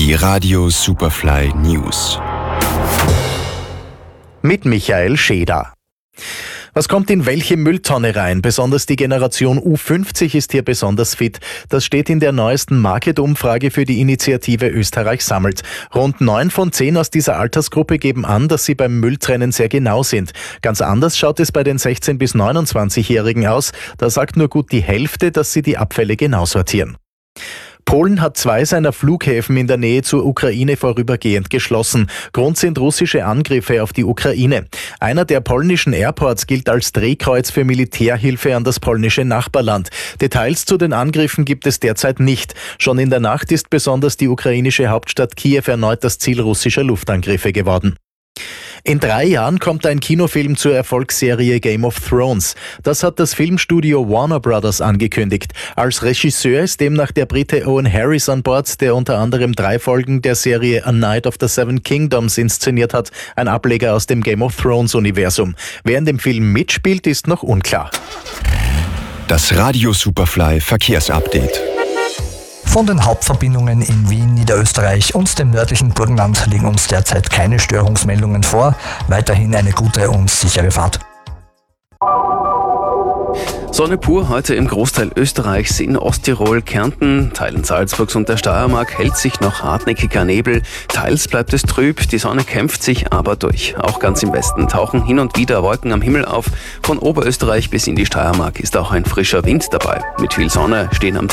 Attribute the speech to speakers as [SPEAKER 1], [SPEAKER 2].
[SPEAKER 1] Die Radio Superfly News.
[SPEAKER 2] Mit Michael Scheder. Was kommt in welche Mülltonne rein? Besonders die Generation U50 ist hier besonders fit. Das steht in der neuesten Market-Umfrage für die Initiative Österreich sammelt. Rund 9 von 10 aus dieser Altersgruppe geben an, dass sie beim Mülltrennen sehr genau sind. Ganz anders schaut es bei den 16- bis 29-Jährigen aus. Da sagt nur gut die Hälfte, dass sie die Abfälle genau sortieren. Polen hat 2 seiner Flughäfen in der Nähe zur Ukraine vorübergehend geschlossen. Grund sind russische Angriffe auf die Ukraine. Einer der polnischen Airports gilt als Drehkreuz für Militärhilfe an das polnische Nachbarland. Details zu den Angriffen gibt es derzeit nicht. Schon in der Nacht ist besonders die ukrainische Hauptstadt Kiew erneut das Ziel russischer Luftangriffe geworden. In 3 Jahren kommt ein Kinofilm zur Erfolgsserie Game of Thrones. Das hat das Filmstudio Warner Brothers angekündigt. Als Regisseur ist demnach der Brite Owen Harris an Bord, der unter anderem 3 Folgen der Serie A Night of the Seven Kingdoms inszeniert hat, ein Ableger aus dem Game of Thrones Universum. Wer in dem Film mitspielt, ist noch unklar.
[SPEAKER 1] Das Radio Superfly Verkehrsupdate.
[SPEAKER 3] Von den Hauptverbindungen in Wien, Niederösterreich und dem nördlichen Burgenland liegen uns derzeit keine Störungsmeldungen vor. Weiterhin eine gute und sichere Fahrt.
[SPEAKER 4] Sonne pur heute im Großteil Österreichs, in Osttirol, Kärnten, Teilen Salzburgs und der Steiermark hält sich noch hartnäckiger Nebel. Teils bleibt es trüb, die Sonne kämpft sich aber durch. Auch ganz im Westen tauchen hin und wieder Wolken am Himmel auf. Von Oberösterreich bis in die Steiermark ist auch ein frischer Wind dabei. Mit viel Sonne stehen am